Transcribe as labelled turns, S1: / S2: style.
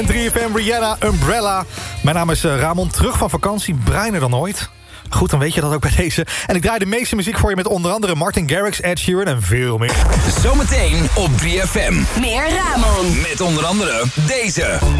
S1: 3FM, Rihanna, Umbrella. Mijn naam is Ramon, terug van vakantie, bruiner dan ooit. Goed, dan weet je dat ook bij deze. En ik draai de meeste muziek voor je met onder andere Martin Garrix, Ed Sheeran en veel meer.
S2: Zometeen op 3FM.
S3: Meer Ramon.
S2: Met onder andere deze.